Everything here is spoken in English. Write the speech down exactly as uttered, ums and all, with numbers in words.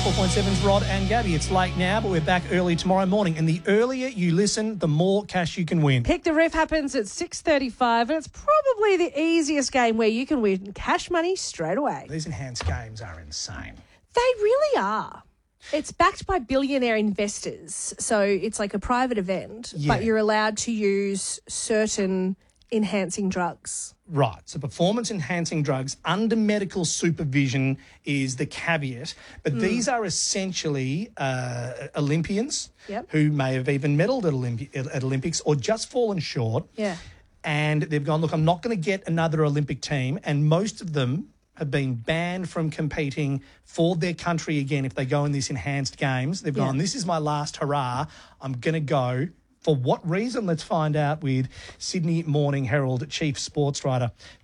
ninety-four point seven's Rod and Gabby. It's late now, but we're back early tomorrow morning. And the earlier you listen, the more cash you can win. Pick the Riff happens at six thirty-five, and it's probably the easiest game where you can win cash money straight away. These enhanced games are insane. They really are. It's backed by billionaire investors, so it's like a private event, Yeah. but you're allowed to use certain enhancing drugs. Right. So performance-enhancing drugs under medical supervision is the caveat. But Mm. these are essentially uh, Olympians Yep. who may have even medalled at, Olympi- at Olympics or just fallen short. Yeah. And they've gone, look, I'm not going to get another Olympic team. And most of them have been banned from competing for their country again if they go in these enhanced games. They've Yeah. gone, this is my last hurrah. I'm going to go. For what reason? Let's find out with Sydney Morning Herald chief sports writer